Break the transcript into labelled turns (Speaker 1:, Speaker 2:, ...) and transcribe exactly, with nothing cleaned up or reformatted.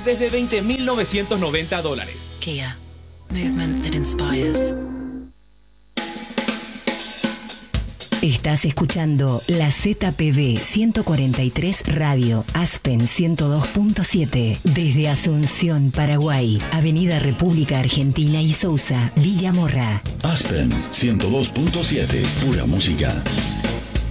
Speaker 1: desde veinte mil novecientos noventa dólares.
Speaker 2: Kia. Movement that inspires.
Speaker 3: Estás escuchando la Z P B ciento cuarenta y tres Radio, Aspen ciento dos punto siete, desde Asunción, Paraguay, Avenida República Argentina y Sousa, Villa Morra.
Speaker 4: Aspen ciento dos punto siete, pura música.